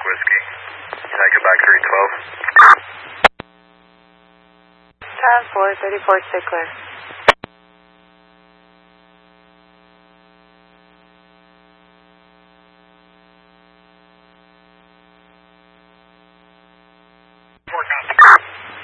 Whiskey. Tiger back 312. Transport 34, stay clear. Forecast.